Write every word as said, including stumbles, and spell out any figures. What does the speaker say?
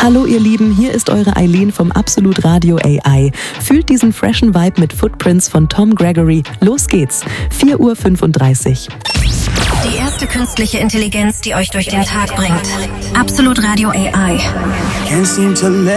Hallo ihr Lieben, hier ist eure Eileen vom Absolut Radio A I. Fühlt diesen freshen Vibe mit Footprints von Tom Gregory. Los geht's. vier Uhr fünfunddreißig. Die erste künstliche Intelligenz, die euch durch den Tag bringt. Absolut Radio A I.